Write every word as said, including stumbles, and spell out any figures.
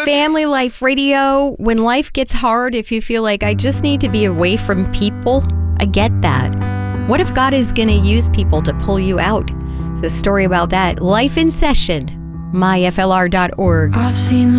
Family Life Radio. When life gets hard, if you feel like I just need to be away from people, I get that. What if God is going to use people to pull you out? It's a story about that. Life in Session, my f l r dot org. I've seen